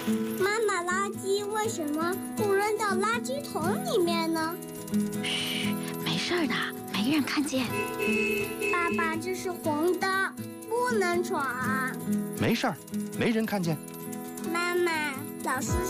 妈妈，垃圾为什么不扔到垃圾桶里面呢？ 嘘，没事的，没人看见。 爸爸，这是红灯，不能闯。 没事儿，没人看见。 妈妈，老师